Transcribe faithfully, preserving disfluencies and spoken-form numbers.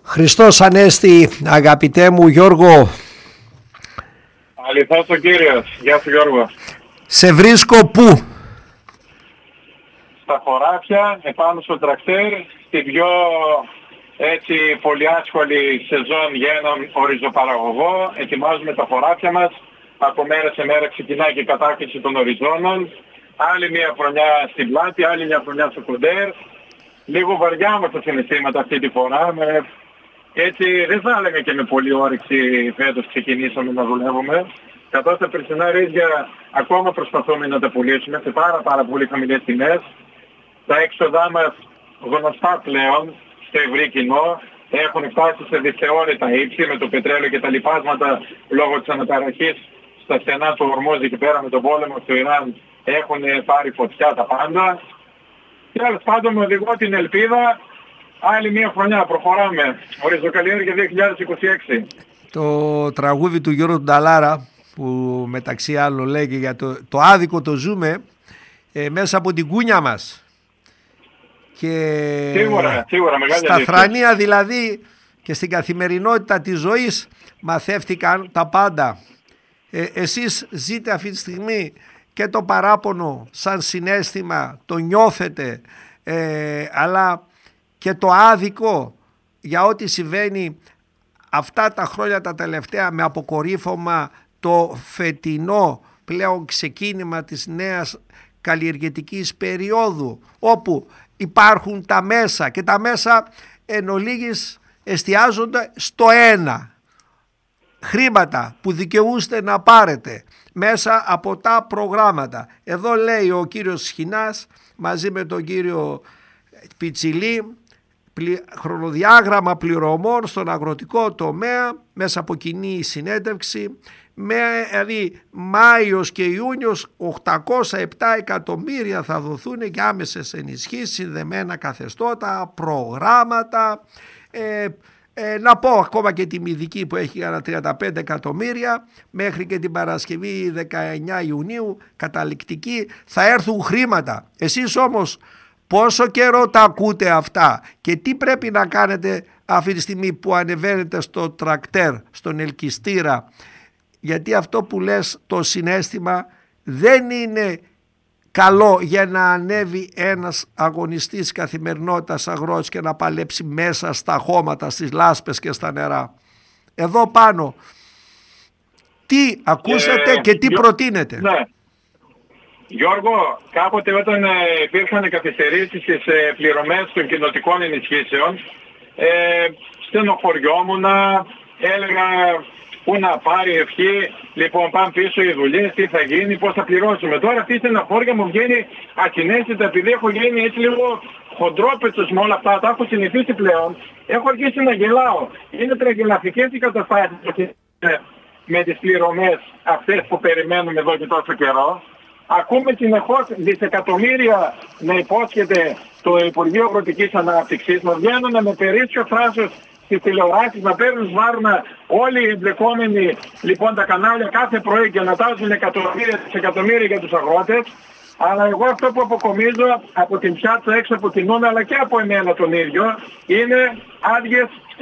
Χριστός Ανέστη, αγαπητέ μου Γιώργο. Αληθώς ο Κύριος. Γεια σου Γιώργο. Σε βρίσκω πού? Στα χωράφια, επάνω στο τρακτέρ, στην πιο έτσι πολύ άσχολη σεζόν για έναν οριζοπαραγωγό. Ετοιμάζουμε τα χωράφια μας. Από μέρα σε μέρα ξεκινάει και η κατάκτηση των οριζόνων. Άλλη μια χρονιά στην πλάτη, άλλη μια χρονιά στο κοντέρ. Λίγο βαριά μας τα συναισθήματα αυτή τη φορά. Με... Έτσι δεν θα έλεγα και με πολύ όρεξη φέτος ξεκινήσαμε να δουλεύουμε. Καθώς τα περσινά ρύζια ακόμα προσπαθούμε να τα πουλήσουμε σε πάρα πάρα πολύ χαμηλές τιμές. Τα έξοδά μας γνωστά πλέον στο ευρύ κοινό έχουν φτάσει σε δυσθεώρητα ύψη με το πετρέλαιο και τα λοιπάσματα λόγω της αναταραχής στα στενά του Ορμούζ εκεί πέρα με τον πόλεμο στο Ιράν έχουν πάρει φωτιά τα πάντα. Και άλλως πάντων με οδηγώ την ελπίδα άλλη μια χρονιά προχωράμε. Οριζοκαλλιέργεια δύο χιλιάδες είκοσι έξι. Το τραγούδι του Γιώργου Νταλάρα που μεταξύ άλλων λέγει για το, το άδικο το ζούμε ε, μέσα από την κούνια μας. Και σίγουρα, σίγουρα, στα θρανία δηλαδή και στην καθημερινότητα της ζωής μαθεύτηκαν τα πάντα. Ε, εσείς ζείτε αυτή τη στιγμή και το παράπονο σαν συναίσθημα, το νιώθετε, ε, αλλά και το άδικο για ό,τι συμβαίνει αυτά τα χρόνια τα τελευταία με αποκορύφωμα το φετινό πλέον ξεκίνημα της νέας καλλιεργητικής περίοδου, όπου υπάρχουν τα μέσα και τα μέσα εν ολίγης εστιάζονται στο ένα: χρήματα που δικαιούστε να πάρετε μέσα από τα προγράμματα. Εδώ λέει ο κύριος Σχοινάς μαζί με τον κύριο Πιτσιλή χρονοδιάγραμμα πληρωμών στον αγροτικό τομέα μέσα από κοινή συνέντευξη, με, δηλαδή Μάιος και Ιούνιος οκτακόσια επτά εκατομμύρια θα δοθούν για άμεσες ενισχύσεις, συνδεμένα καθεστώτα, προγράμματα, ε, ε, να πω ακόμα και τη μηδική που έχει για τριάντα πέντε εκατομμύρια μέχρι και την Παρασκευή δεκαεννιά Ιουνίου καταληκτική θα έρθουν χρήματα. Εσείς όμως πόσο καιρό τα ακούτε αυτά και τι πρέπει να κάνετε αυτή τη στιγμή που ανεβαίνετε στο τρακτέρ, στον ελκυστήρα, γιατί αυτό που λες το συναίσθημα δεν είναι καλό για να ανέβει ένας αγωνιστής καθημερινότητας αγρότης και να παλέψει μέσα στα χώματα, στις λάσπες και στα νερά. Εδώ πάνω τι ακούσατε και, και τι Γιώ... προτείνετε? Ναι. Γιώργο, κάποτε όταν ε, υπήρχαν καθυστερήσεις στις ε, πληρωμές των κοινοτικών ενισχύσεων, ε, στενοχωριόμουν, έλεγα πού να πάρει ευχή, λοιπόν πάνε πίσω οι δουλειές, τι θα γίνει, πώς θα πληρώσουμε. Τώρα αυτή η στενοχώρια μου βγαίνει ακινέστητα επειδή έχω γίνει έτσι λίγο χοντρόπετσος με όλα αυτά, τα έχω συνηθίσει πλέον, έχω αρχίσει να γελάω. Είναι τραγελαφικές οι καταστάσεις με τις πληρωμές αυτές που περιμένουμε εδώ και τόσο καιρό. Ακούμε συνεχώς δισεκατομμύρια να υπόσχεται το Υπουργείο Αγροτικής Ανάπτυξης, να βγαίνουν με περίσσιο θράσος στις τηλεοράσεις, να παίρνουν σβάρνα όλοι οι εμπλεκόμενοι λοιπόν τα κανάλια κάθε πρωί και να τάζουν εκατομμύρια δισεκατομμύρια για τους αγρότες. Αλλά εγώ αυτό που αποκομίζω από την πιάτσα έξω από την Ούνα αλλά και από εμένα τον ίδιο είναι άδειες